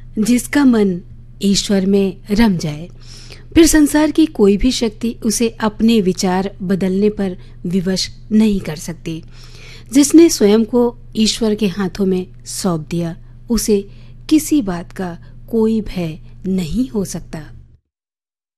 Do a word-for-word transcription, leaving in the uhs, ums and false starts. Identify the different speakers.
Speaker 1: जिसका मन ईश्वर में रम जाए, फिर संसार की कोई भी शक्ति उसे अपने विचार बदलने पर विवश नहीं कर सकती। जिसने स्वयं को ईश्वर के हाथों में सौंप दिया, उसे किसी बात का कोई भय नहीं हो सकता।